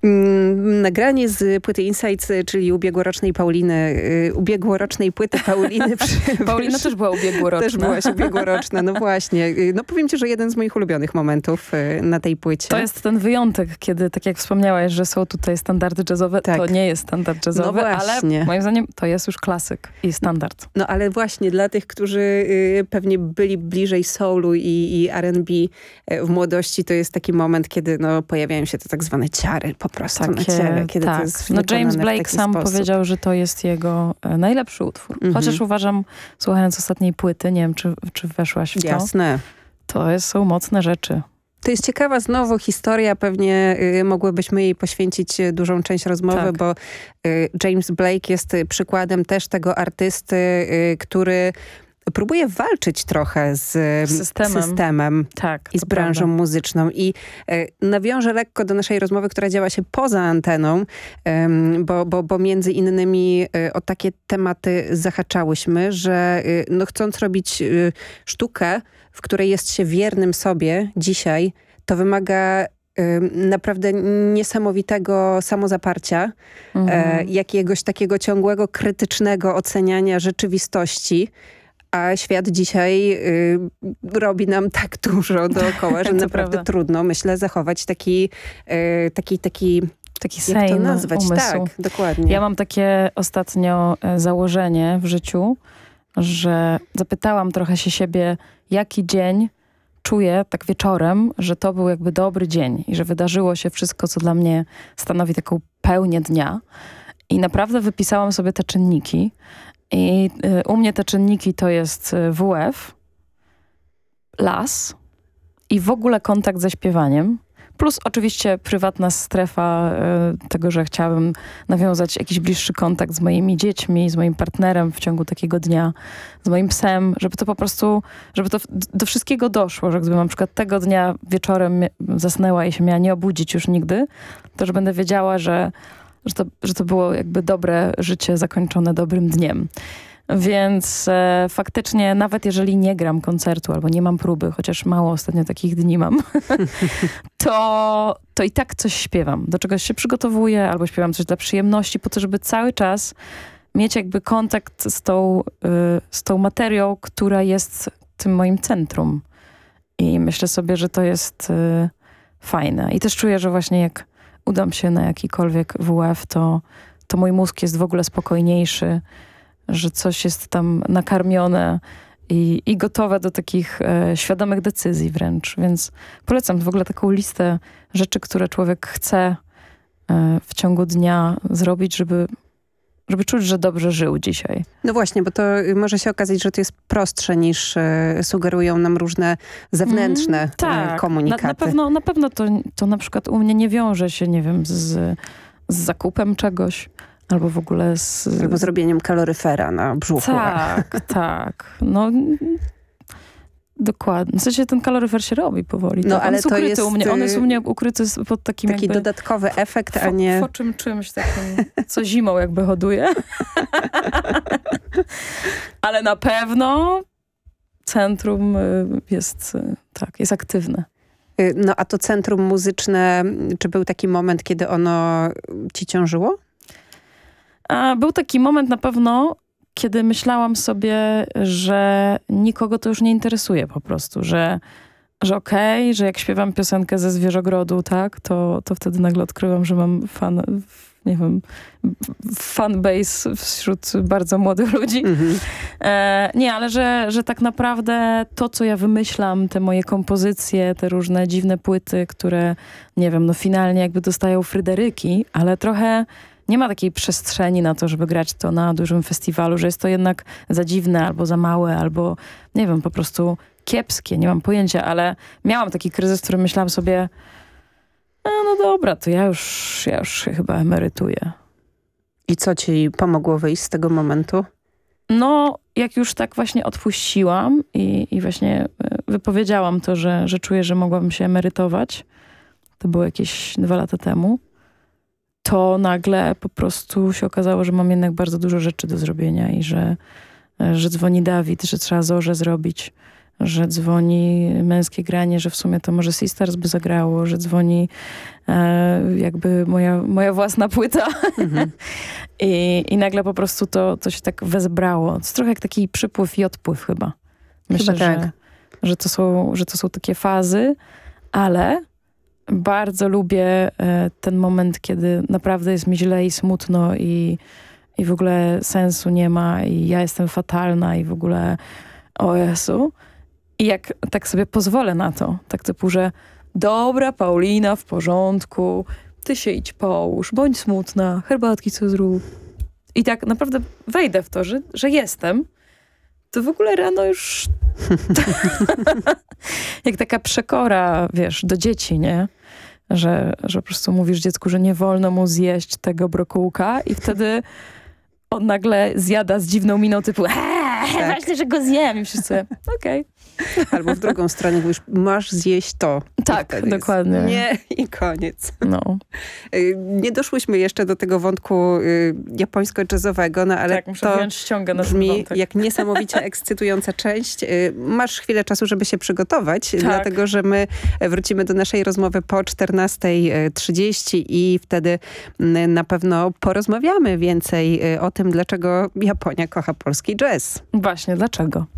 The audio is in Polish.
Nagranie z płyty Insights, czyli ubiegłorocznej płyty Pauliny. Paulina też była ubiegłoroczna. Też byłaś ubiegłoroczna, no właśnie. No powiem ci, że jeden z moich ulubionych momentów na tej płycie. To jest ten wyjątek, kiedy, tak jak wspomniałaś, że są tutaj standardy jazzowe, tak. To nie jest standard jazzowy, no ale moim zdaniem to jest już klasyk i standard. No ale właśnie dla tych, którzy pewnie byli bliżej soulu i R&B w młodości, to jest taki moment, kiedy pojawiają się te tak zwane ciary po prostu na ciele. Kiedy tak. to jest James Blake sam powiedział, że to jest jego najlepszy utwór. Chociaż uważam, słuchając ostatniej płyty, nie wiem, czy weszłaś w to. Jasne. To są mocne rzeczy. To jest ciekawa znowu historia, pewnie mogłybyśmy jej poświęcić dużą część rozmowy, tak. bo James Blake jest przykładem też tego artysty, który próbuje walczyć trochę z systemem tak, i z branżą muzyczną. I nawiążę lekko do naszej rozmowy, która działa się poza anteną, bo między innymi o takie tematy zahaczałyśmy, że chcąc robić sztukę, w której jest się wiernym sobie dzisiaj, to wymaga naprawdę niesamowitego samozaparcia, jakiegoś takiego ciągłego, krytycznego oceniania rzeczywistości, a świat dzisiaj robi nam tak dużo dookoła, że naprawdę trudno, myślę, zachować taki jak to nazwać? Umysł. Tak, dokładnie. Ja mam takie ostatnio założenie w życiu, że zapytałam trochę się siebie, jaki dzień czuję tak wieczorem, że to był jakby dobry dzień i że wydarzyło się wszystko, co dla mnie stanowi taką pełnię dnia. I naprawdę wypisałam sobie te czynniki. I u mnie te czynniki to jest WF, las i w ogóle kontakt ze śpiewaniem. Plus oczywiście prywatna strefa tego, że chciałabym nawiązać jakiś bliższy kontakt z moimi dziećmi, z moim partnerem w ciągu takiego dnia, z moim psem, żeby to po prostu, żeby to do wszystkiego doszło, że gdybym na przykład tego dnia wieczorem zasnęła i się miała nie obudzić już nigdy, to że będę wiedziała, że to było jakby dobre życie zakończone dobrym dniem. Więc faktycznie nawet jeżeli nie gram koncertu albo nie mam próby, chociaż mało ostatnio takich dni mam, to i tak coś śpiewam. Do czegoś się przygotowuję albo śpiewam coś dla przyjemności, po to, żeby cały czas mieć jakby kontakt z tą materią, która jest tym moim centrum. I myślę sobie, że to jest fajne. I też czuję, że właśnie jak udam się na jakikolwiek WF, to mój mózg jest w ogóle spokojniejszy, że coś jest tam nakarmione i gotowe do takich świadomych decyzji wręcz. Więc polecam w ogóle taką listę rzeczy, które człowiek chce w ciągu dnia zrobić, żeby czuć, że dobrze żył dzisiaj. No właśnie, bo to może się okazać, że to jest prostsze niż sugerują nam różne zewnętrzne komunikaty. Na pewno to na przykład u mnie nie wiąże się, nie wiem, z zakupem czegoś. Albo w ogóle albo zrobieniem kaloryfera na brzuchu. Tak. No, dokładnie. W sensie ten kaloryfer się robi powoli. No, ale to jest on jest u mnie ukryty pod takim taki jakby dodatkowy efekt, a nie... czymś takim, co zimą jakby hoduje. Ale na pewno centrum jest aktywne. No, a to centrum muzyczne, czy był taki moment, kiedy ono ci ciążyło? Był taki moment na pewno, kiedy myślałam sobie, że nikogo to już nie interesuje po prostu, że okej, że jak śpiewam piosenkę ze Zwierzogrodu, tak, to wtedy nagle odkrywam, że mam fanbase wśród bardzo młodych ludzi. Nie, ale że tak naprawdę to, co ja wymyślam, te moje kompozycje, te różne dziwne płyty, które, nie wiem, finalnie jakby dostają Fryderyki, ale trochę nie ma takiej przestrzeni na to, żeby grać to na dużym festiwalu, że jest to jednak za dziwne, albo za małe, albo nie wiem, po prostu kiepskie, nie mam pojęcia, ale miałam taki kryzys, w którym myślałam sobie, no dobra, to ja już się chyba emerytuję. I co ci pomogło wyjść z tego momentu? No, jak już tak właśnie odpuściłam i właśnie wypowiedziałam to, że czuję, że mogłabym się emerytować, to było jakieś 2 lata temu, to nagle po prostu się okazało, że mam jednak bardzo dużo rzeczy do zrobienia i że dzwoni Dawid, że trzeba Zorze zrobić, że dzwoni męskie granie, że w sumie to może Sisters by zagrało, że dzwoni jakby moja własna płyta. I nagle po prostu to się tak wezbrało. To jest trochę jak taki przypływ i odpływ chyba. Myślę, tak. że to są takie fazy, ale bardzo lubię ten moment, kiedy naprawdę jest mi źle i smutno i w ogóle sensu nie ma i ja jestem fatalna i w ogóle o Jezu. I jak tak sobie pozwolę na to, tak typu, że dobra, Paulina, w porządku, ty się idź połóż, bądź smutna, herbatki co zrób. I tak naprawdę wejdę w to, że jestem, to w ogóle rano już jak taka przekora, wiesz, do dzieci, nie? Że po prostu mówisz dziecku, że nie wolno mu zjeść tego brokułka i wtedy on nagle zjada z dziwną miną typu ważne, że go zjem. I wszyscy, okej. Albo w drugą stronę mówisz, masz zjeść to. Tak, dokładnie. Nie i koniec. No. Nie doszłyśmy jeszcze do tego wątku japońsko-jazzowego, no ale tak, muszę to wyjąć ściągę na brzmi wątek. jak niesamowicie ekscytująca część. Masz chwilę czasu, żeby się przygotować, tak. dlatego że my wrócimy do naszej rozmowy po 14:30 i wtedy na pewno porozmawiamy więcej o tym, dlaczego Japonia kocha polski jazz. Właśnie, dlaczego?